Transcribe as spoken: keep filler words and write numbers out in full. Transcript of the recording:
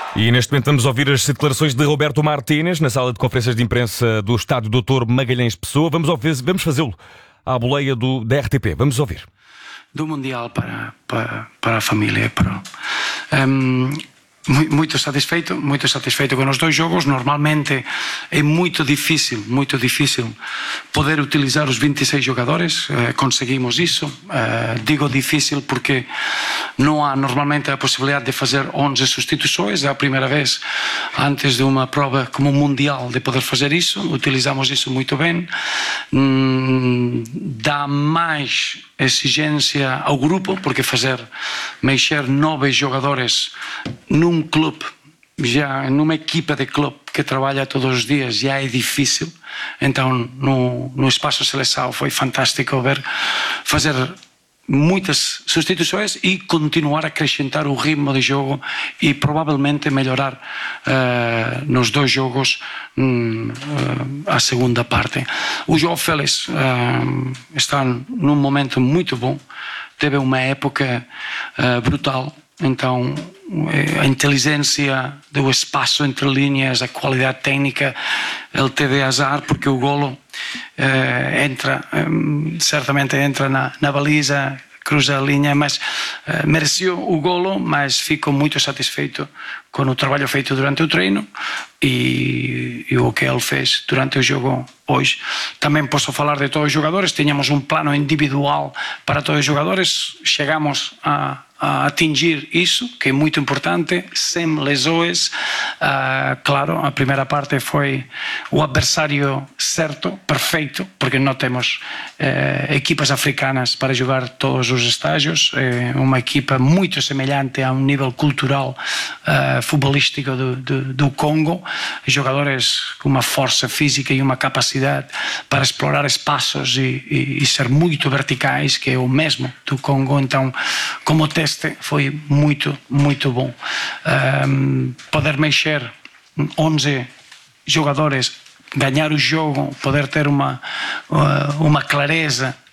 E neste momento vamos ouvir as declarações de Roberto Martínez na sala de conferências de imprensa do Estádio doutor Magalhães Pessoa. Vamos, ouvir, vamos fazê-lo à boleia do, da R T P. Vamos ouvir. Do Mundial para, para, para a família. Para, um, muito satisfeito, muito satisfeito com os dois jogos. Normalmente é muito difícil, muito difícil poder utilizar os vinte e seis jogadores. Eh, conseguimos isso. Eh, digo difícil porque não há normalmente a possibilidade de fazer onze substituições. É a primeira vez antes de uma prova como o Mundial de poder fazer isso. Utilizamos isso muito bem. Hum, dá mais exigência ao grupo, porque fazer mexer nove jogadores num clube, já numa equipa de clube que trabalha todos os dias, já é difícil. Então no, no espaço seleção foi fantástico ver fazer muitas substituições e continuar a acrescentar o ritmo de jogo e provavelmente melhorar uh, nos dois jogos um, uh, a segunda parte. O João Félix uh, está num momento muito bom, teve uma época uh, brutal, então a inteligência do espaço entre linhas, a qualidade técnica, ele teve azar porque o golo Uh, entra, um, certamente entra na, na baliza, cruza a linha, mas uh, mereceu o golo, mas fico muito satisfeito com o trabalho feito durante o treino e, e o que ele fez durante o jogo hoje. Também posso falar de todos os jogadores, tínhamos um plano individual para todos os jogadores, chegamos a a atingir isso, que é muito importante, sem lesões. Uh, claro, a primeira parte foi o adversário certo, perfeito, porque não temos uh, equipas africanas para jogar todos os estágios. É uma equipa muito semelhante a um nível cultural uh, futebolístico do, do, do Congo, jogadores com uma força física e uma capacidade para explorar espaços e, e, e ser muito verticais, que é o mesmo do Congo. Então, como teste foi muito, muito bom. Um, poder mexer onze jogadores, ganhar o jogo, poder ter uma, uma clareza